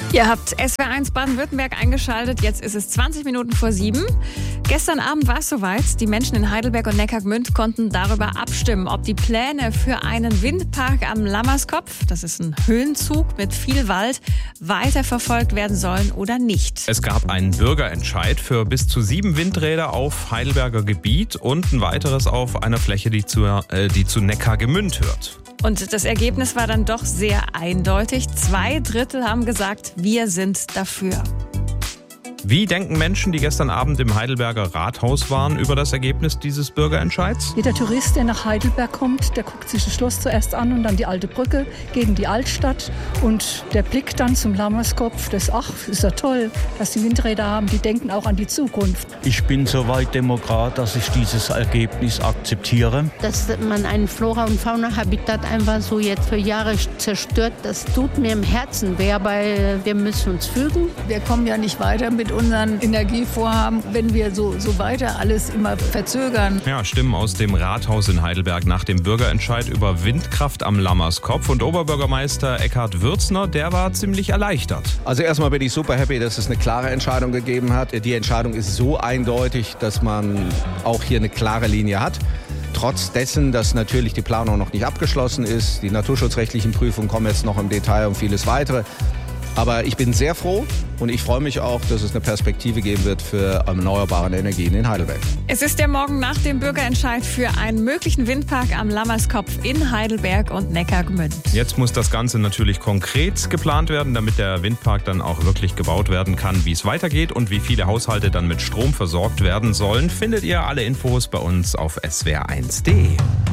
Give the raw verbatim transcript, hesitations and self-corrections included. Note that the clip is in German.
Ihr habt S W R eins Baden-Württemberg eingeschaltet. Jetzt ist es zwanzig Minuten vor sieben. Gestern Abend war es soweit. Die Menschen in Heidelberg und Neckargemünd konnten darüber abstimmen, ob die Pläne für einen Windpark am Lammerskopf, das ist ein Höhenzug mit viel Wald, weiterverfolgt werden sollen oder nicht. Es gab einen Bürgerentscheid für bis zu sieben Windräder auf Heidelberger Gebiet und ein weiteres auf einer Fläche, die zu, äh, die zu Neckargemünd hört. Und das Ergebnis war dann doch sehr eindeutig. Zwei Drittel haben gesagt, wir sind dafür. Wie denken Menschen, die gestern Abend im Heidelberger Rathaus waren, über das Ergebnis dieses Bürgerentscheids? Jeder Tourist, der nach Heidelberg kommt, der guckt sich das Schloss zuerst an und dann die alte Brücke gegen die Altstadt. Und der Blick dann zum Lammerskopf, das, ach, ist ja toll, dass die Windräder haben, die denken auch an die Zukunft. Ich bin soweit Demokrat, dass ich dieses Ergebnis akzeptiere. Dass man ein Flora- und Fauna-Habitat einfach so jetzt für Jahre zerstört, das tut mir im Herzen weh, weil wir müssen uns fügen. Wir kommen ja nicht weiter mit unseren Energievorhaben, wenn wir so, so weiter alles immer verzögern. Ja, Stimmen aus dem Rathaus in Heidelberg nach dem Bürgerentscheid über Windkraft am Lammerskopf. Und Oberbürgermeister Eckhard Würzner, der war ziemlich erleichtert. Also erstmal bin ich super happy, dass es eine klare Entscheidung gegeben hat. Die Entscheidung ist so eindeutig, dass man auch hier eine klare Linie hat. Trotz dessen, dass natürlich die Planung noch nicht abgeschlossen ist, die naturschutzrechtlichen Prüfungen kommen jetzt noch im Detail und vieles weitere. Aber ich bin sehr froh und ich freue mich auch, dass es eine Perspektive geben wird für erneuerbare Energien in Heidelberg. Es ist der Morgen nach dem Bürgerentscheid für einen möglichen Windpark am Lammerskopf in Heidelberg und Neckargemünd. Jetzt muss das Ganze natürlich konkret geplant werden, damit der Windpark dann auch wirklich gebaut werden kann. Wie es weitergeht und wie viele Haushalte dann mit Strom versorgt werden sollen, findet ihr alle Infos bei uns auf S W R eins punkt de.